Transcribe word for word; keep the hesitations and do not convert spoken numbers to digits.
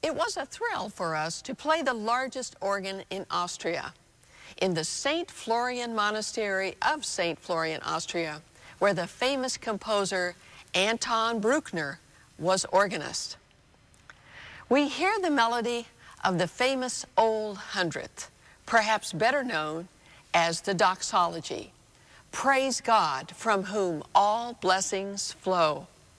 It was a thrill for us to play the largest organ in Austria, in the Saint Florian Monastery of Saint Florian, Austria, where the famous composer Anton Bruckner was organist. We hear the melody of the famous Old Hundredth, perhaps better known as the Doxology. Praise God, from whom all blessings flow.